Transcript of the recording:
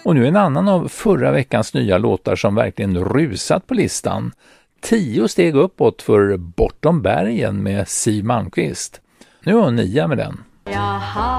Och nu en annan av förra veckans nya låtar som verkligen rusat på listan. 10 steg uppåt för Bortom bergen med Siw Malmkvist. Nu är hon 9 med den. Jag har